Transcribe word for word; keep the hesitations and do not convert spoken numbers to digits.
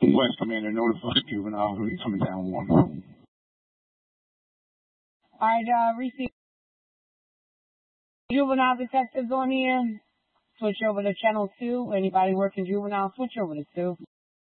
West Commander notified juvenile will be coming down one. Alright, uh, receive juvenile detectives on here. Switch over to channel two. Anybody working juvenile, switch over to two.